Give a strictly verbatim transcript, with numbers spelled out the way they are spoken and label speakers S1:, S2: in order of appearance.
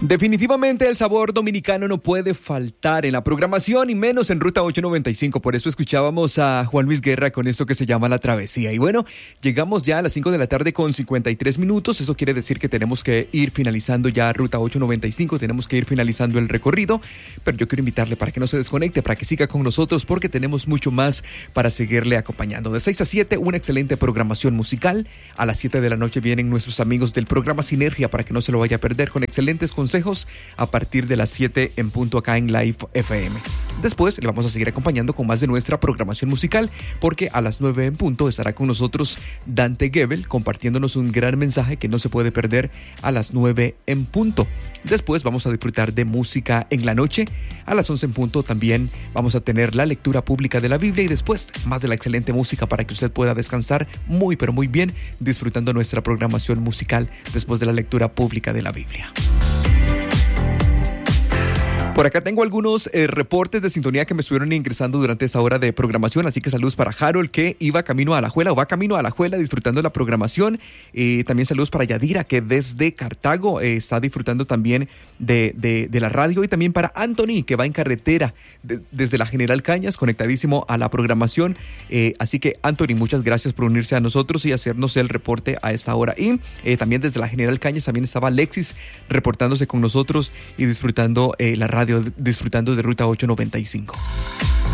S1: Definitivamente el sabor dominicano no puede faltar en la programación y menos en Ruta ocho noventa y cinco. Por eso escuchábamos a Juan Luis Guerra con esto que se llama La Travesía. Y bueno, llegamos ya a las cinco de la tarde con cincuenta y tres minutos. Eso quiere decir que tenemos que ir finalizando ya Ruta ocho noventa y cinco. Tenemos que ir finalizando el recorrido. Pero yo quiero invitarle para que no se desconecte, para que siga con nosotros, porque tenemos mucho más para seguirle acompañando. De seis a siete, una excelente programación musical. A las siete de la noche vienen nuestros amigos del programa Sinergia para que no se lo vaya a perder, con excelentes consejos a partir de las siete en punto acá en Live F M. Después le vamos a seguir acompañando con más de nuestra programación musical, porque a las nueve en punto estará con nosotros Dante Gebel compartiéndonos un gran mensaje que no se puede perder a las nueve en punto. Después vamos a disfrutar de música en la noche. A las once en punto también vamos a tener la lectura pública de la Biblia y después más de la excelente música para que usted pueda descansar muy pero muy bien disfrutando nuestra programación musical después de la lectura pública de la Biblia. Por acá tengo algunos eh, reportes de sintonía que me estuvieron ingresando durante esta hora de programación, así que saludos para Harold, que iba camino a Alajuela o va camino a Alajuela disfrutando de la programación. Eh, también saludos para Yadira, que desde Cartago eh, está disfrutando también de, de, de la radio, y también para Anthony, que va en carretera de, desde la General Cañas, conectadísimo a la programación. Eh, así que Anthony, muchas gracias por unirse a nosotros y hacernos el reporte a esta hora. Y eh, también desde la General Cañas también estaba Alexis reportándose con nosotros y disfrutando eh, la radio, disfrutando de Ruta ocho noventa y cinco.